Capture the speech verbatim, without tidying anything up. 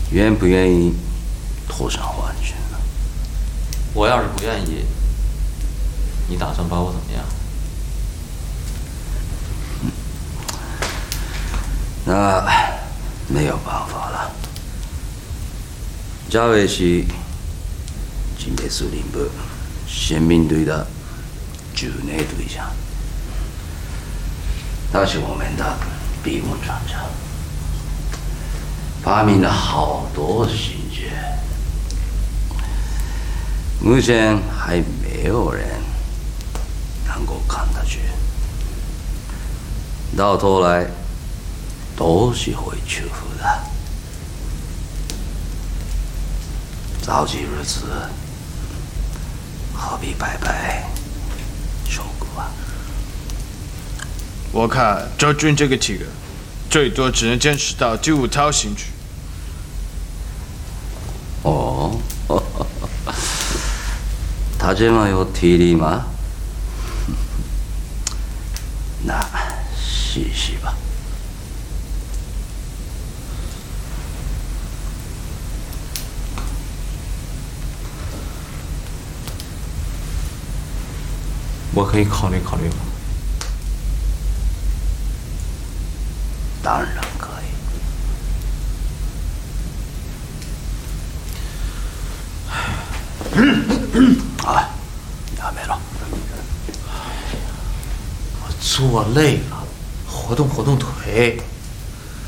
愿不愿意拖上黄泉呢？ 我要是不愿意，你打算把我怎么样？ 嗯，那没有办法了。这位是警备司令部宪兵队的驻内队长，他是我们的闭门专家，发明了好多新诀，目前还没有人能够看得去，到头来都是会屈服的。早几日子何必白白受苦啊？ 我看周军这个体格，最多只能坚持到第五套刑区。 哦，他这么有体力吗？那试试吧。 我可以考虑考虑吗？ 当然可以。啊，还没了。 我坐累了，活动活动腿。